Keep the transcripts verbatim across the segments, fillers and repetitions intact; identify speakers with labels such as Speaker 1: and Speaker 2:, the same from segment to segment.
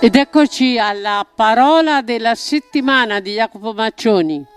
Speaker 1: Ed eccoci alla parola della settimana di Jacopo Maccioni.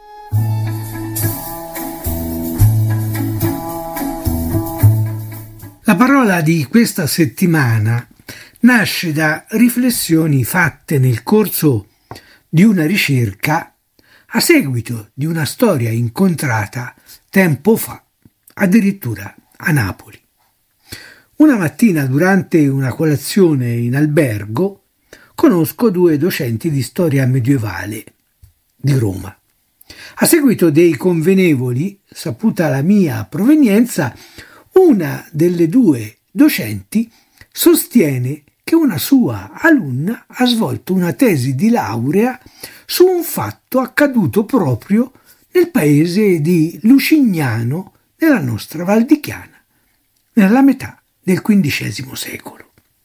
Speaker 2: La parola di questa settimana nasce da riflessioni fatte nel corso di una ricerca a seguito di una storia incontrata tempo fa, addirittura a Napoli. Una mattina, durante una colazione in albergo, conosco due docenti di storia medievale di Roma. A seguito dei convenevoli, saputa la mia provenienza, una delle due docenti sostiene che una sua alunna ha svolto una tesi di laurea su un fatto accaduto proprio nel paese di Lucignano, nella nostra Val di Chiana, nella metà del quindicesimo secolo.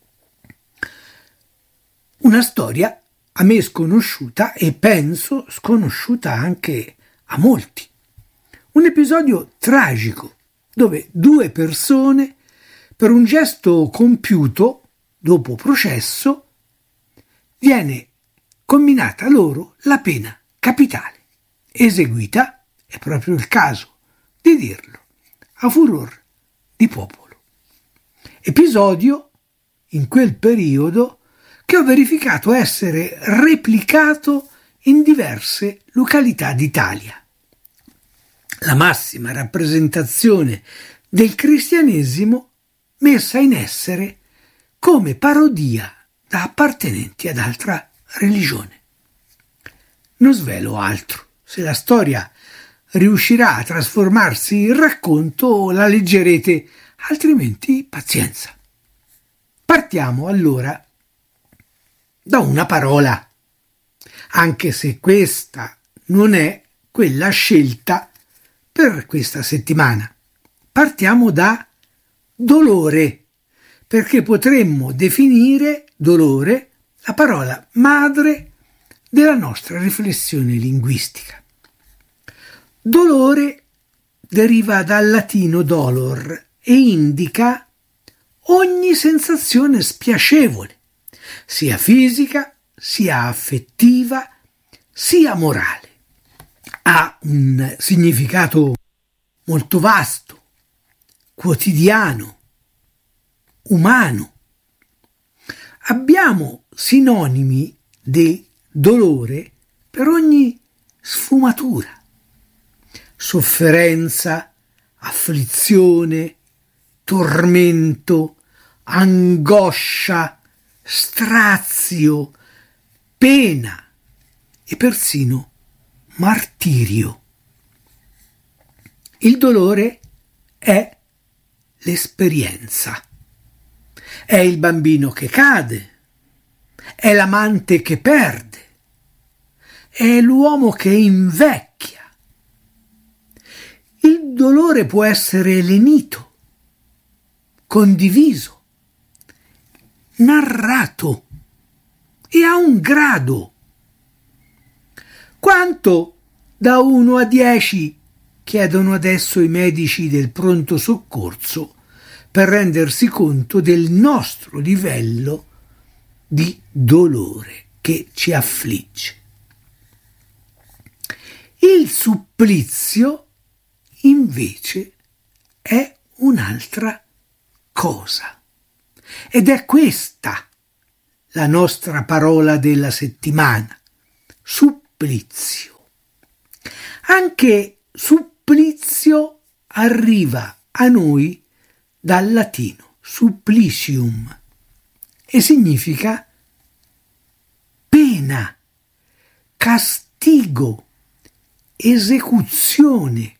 Speaker 2: Una storia a me sconosciuta e penso sconosciuta anche a molti. Un episodio tragico dove due persone, per un gesto compiuto dopo processo, viene comminata loro la pena capitale, eseguita, è proprio il caso di dirlo, a furor di popolo. Episodio in quel periodo che ho verificato essere replicato in diverse località d'Italia. La massima rappresentazione del cristianesimo messa in essere come parodia da appartenenti ad altra religione. Non svelo altro. Se la storia riuscirà a trasformarsi in racconto, la leggerete, altrimenti pazienza. Partiamo allora da una parola, anche se questa non è quella scelta per questa settimana. Partiamo da dolore, perché potremmo definire dolore la parola madre della nostra riflessione linguistica. Dolore deriva dal latino dolor e indica ogni sensazione spiacevole, sia fisica, sia affettiva, sia morale. Ha un significato molto vasto, quotidiano, umano. Abbiamo sinonimi di dolore per ogni sfumatura: sofferenza, afflizione, tormento, angoscia, strazio, pena e persino martirio. Il dolore è l'esperienza. È il bambino che cade, è l'amante che perde, è l'uomo che invecchia. Il dolore può essere lenito, condiviso, narrato e a un grado. Quanto da uno a dieci chiedono adesso i medici del pronto soccorso per rendersi conto del nostro livello di dolore che ci affligge. Il supplizio invece è un'altra cosa. Ed è questa la nostra parola della settimana: supplizio. Anche supplizio arriva a noi dal latino supplicium e significa pena, castigo, esecuzione.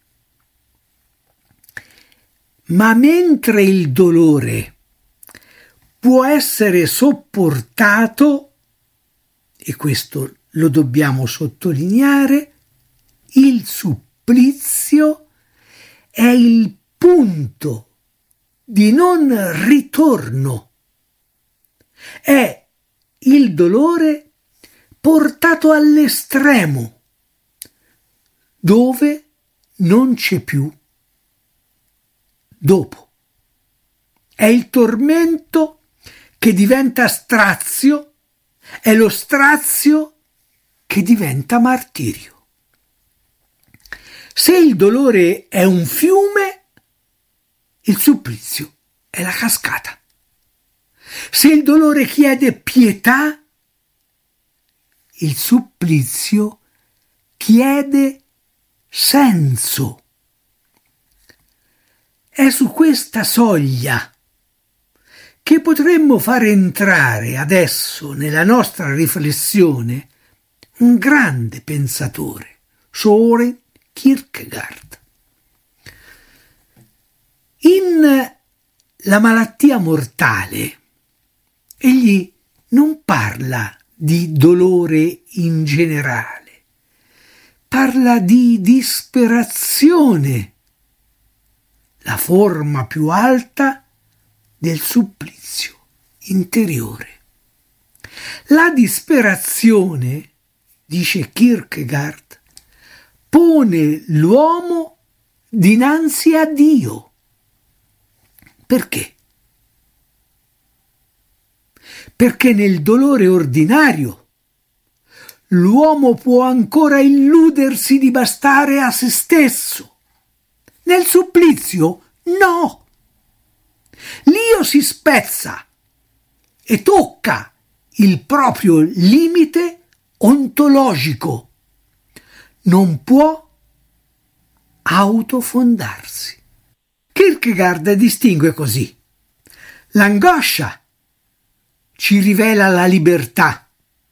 Speaker 2: Ma mentre il dolore può essere sopportato, e questo lo dobbiamo sottolineare, il supplizio è il punto di non ritorno. È il dolore portato all'estremo, dove non c'è più dopo. È il tormento che diventa strazio, è lo strazio che diventa martirio. Se il dolore è un fiume, il supplizio è la cascata. Se il dolore chiede pietà, il supplizio chiede senso. È su questa soglia che potremmo fare entrare adesso nella nostra riflessione un grande pensatore, Søren Kierkegaard. In La malattia mortale, egli non parla di dolore in generale, parla di disperazione, la forma più alta del supplizio interiore. La disperazione, dice Kierkegaard, pone l'uomo dinanzi a Dio. Perché? Perché nel dolore ordinario l'uomo può ancora illudersi di bastare a se stesso. Nel supplizio no. L'io si spezza e tocca il proprio limite ontologico. Non può autofondarsi. Kierkegaard distingue così: l'angoscia ci rivela la libertà,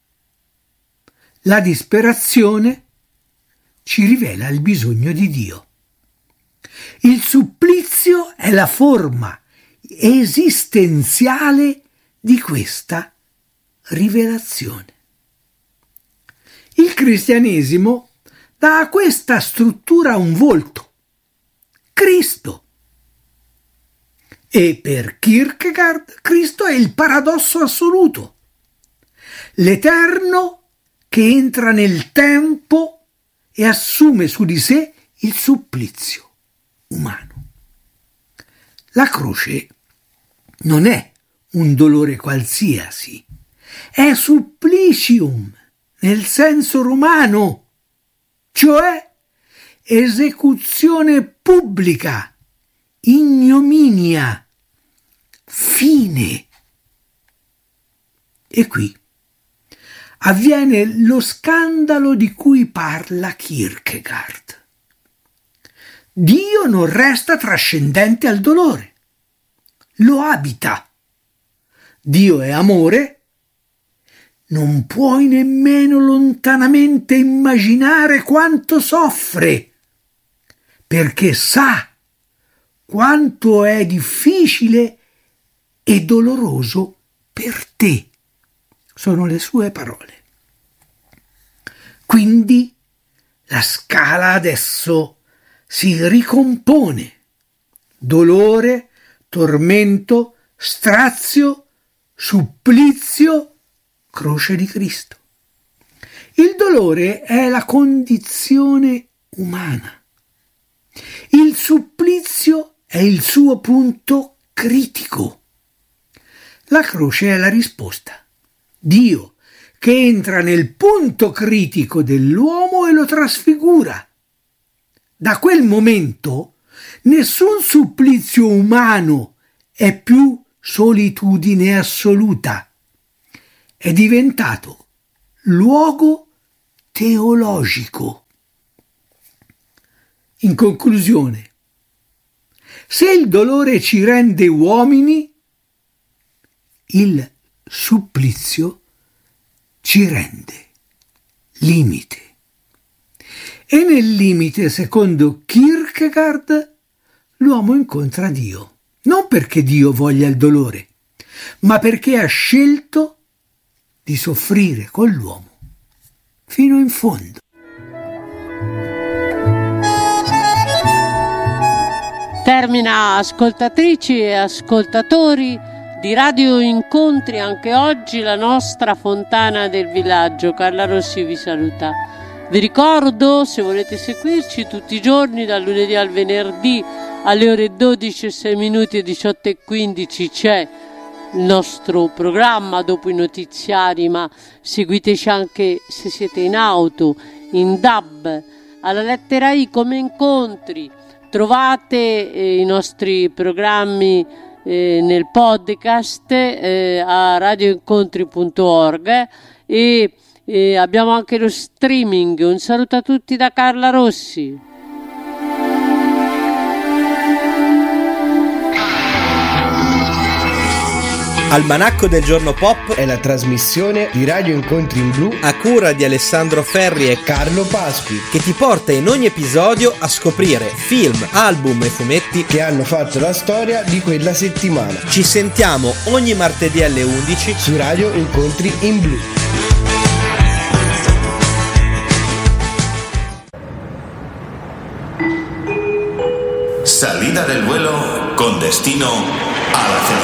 Speaker 2: la disperazione ci rivela il bisogno di Dio. Il supplizio è la forma esistenziale di questa rivelazione. Il cristianesimo dà a questa struttura un volto: Cristo. E per Kierkegaard Cristo è il paradosso assoluto, l'eterno che entra nel tempo e assume su di sé il supplizio umano. La croce non è un dolore qualsiasi, è supplicium nel senso romano, cioè esecuzione pubblica, ignominia, fine. E qui avviene lo scandalo di cui parla Kierkegaard. Dio non resta trascendente al dolore, lo abita. Dio è amore, non puoi nemmeno lontanamente immaginare quanto soffre, perché sa quanto è difficile e doloroso per te. Sono le sue parole. Quindi la scala adesso si ricompone. Dolore, tormento, strazio, supplizio, croce di Cristo. Il dolore è la condizione umana. Il supplizio è il suo punto critico. La croce è la risposta. Dio che entra nel punto critico dell'uomo e lo trasfigura. Da quel momento nessun supplizio umano è più solitudine assoluta. È diventato luogo teologico. In conclusione, se il dolore ci rende uomini, il supplizio ci rende limite. E nel limite, secondo Kierkegaard, l'uomo incontra Dio, non perché Dio voglia il dolore, ma perché ha scelto di soffrire con l'uomo fino in fondo.
Speaker 1: Termina, ascoltatrici e ascoltatori di Radio Incontri, anche oggi la nostra fontana del villaggio. Carla Rossi vi saluta. Vi ricordo, se volete seguirci tutti i giorni, dal lunedì al venerdì alle ore dodici e sei minuti e diciotto e quindici c'è il nostro programma dopo i notiziari, ma seguiteci anche se siete in auto, in D A B, alla lettera I come incontri. Trovate eh, i nostri programmi eh, nel podcast eh, a radioincontri punto org e, e abbiamo anche lo streaming. Un saluto a tutti da Carla Rossi.
Speaker 3: Almanacco del giorno pop
Speaker 4: è la trasmissione di Radio Incontri in Blu
Speaker 3: a cura di Alessandro Ferri e
Speaker 4: Carlo Pasqui,
Speaker 3: che ti porta in ogni episodio a scoprire film, album e fumetti
Speaker 4: che hanno fatto la storia di quella settimana.
Speaker 3: Ci sentiamo ogni martedì alle undici
Speaker 4: su Radio Incontri in Blu.
Speaker 5: Salida del vuelo con destino a la